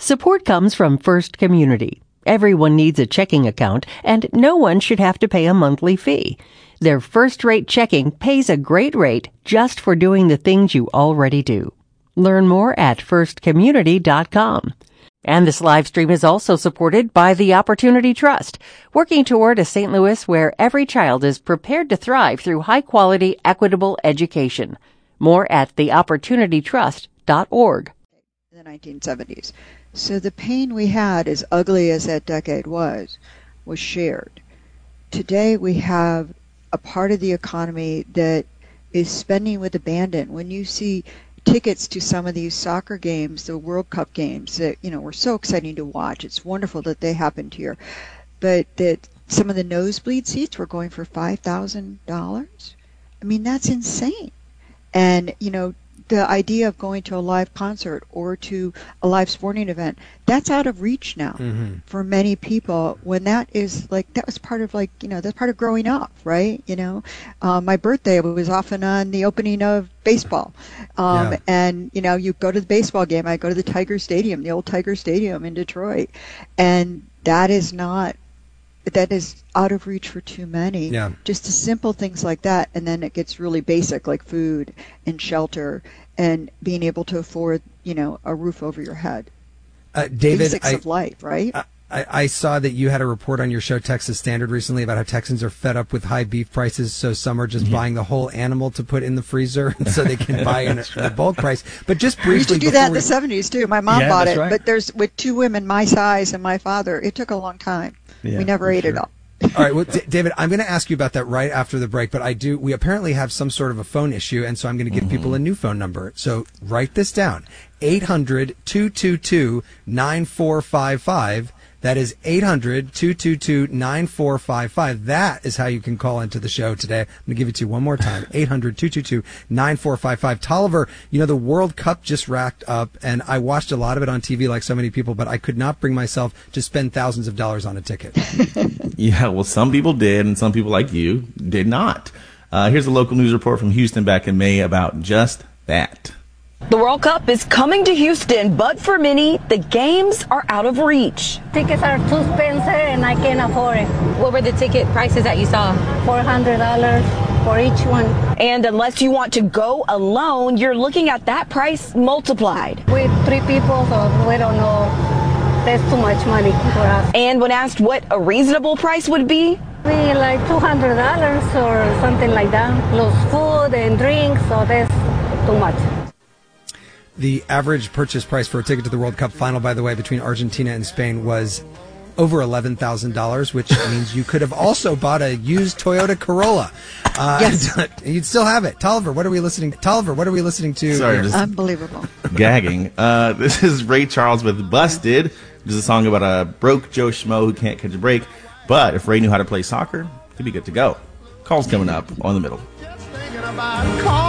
Support comes from First Community. Everyone needs a checking account, and no one should have to pay a monthly fee. Their first-rate checking pays a great rate just for doing the things you already do. Learn more at firstcommunity.com. And this live stream is also supported by the Opportunity Trust, working toward a St. Louis where every child is prepared to thrive through high-quality, equitable education. More at theopportunitytrust.org. In the 1970s. So the pain we had, as ugly as that decade was shared. Today we have a part of the economy that is spending with abandon. When you see tickets to some of these soccer games, the World Cup games that, were so exciting to watch. It's wonderful that they happened here. But that some of the nosebleed seats were going for $5,000. I mean, that's insane. And, the idea of going to a live concert or to a live sporting event, that's out of reach now for many people, when that was part of that's part of growing up, right? My birthday was often on the opening of baseball. And, you go to the baseball game. I go to the Tiger Stadium, the old Tiger Stadium in Detroit. And that is out of reach for too many. Yeah. Just the simple things like that. And then it gets really basic, like food and shelter and being able to afford, a roof over your head. David, basics of life, right? I saw that you had a report on your show, Texas Standard, recently about how Texans are fed up with high beef prices. So some are just buying the whole animal to put in the freezer so they can buy it at the bulk price. But just briefly, we used to do that in the 70s too. My mom bought it, right. But with two women my size and my father, it took a long time. Yeah, we never ate it all. All right, well, David, I'm going to ask you about that right after the break, but we apparently have some sort of a phone issue, and so I'm going to give people a new phone number. So write this down, 800-222-9455. That is 800-222-9455. That is how you can call into the show today. I'm going to give it to you one more time, 800-222-9455. Tolliver, the World Cup just racked up, and I watched a lot of it on TV like so many people, but I could not bring myself to spend thousands of dollars on a ticket. Yeah, well, some people did, and some people like you did not. Here's a local news report from Houston back in May about just that. The World Cup is coming to Houston, but for many, the games are out of reach. Tickets are too expensive and I can't afford it. What were the ticket prices that you saw? $400 for each one. And unless you want to go alone, you're looking at that price multiplied. With 3 people, so we don't know. That's too much money for us. And when asked what a reasonable price would be, like $200 or something like that. Plus food and drinks, so that's too much. The average purchase price for a ticket to the World Cup final, by the way, between Argentina and Spain was over $11,000, which means you could have also bought a used Toyota Corolla. Yes. You'd still have it. Tolliver, what are we listening to? Sorry, unbelievable. Gagging. This is Ray Charles with Busted, which is a song about a broke Joe Schmo who can't catch a break. But if Ray knew how to play soccer, he'd be good to go. Call's coming up on The Middle. Just thinking about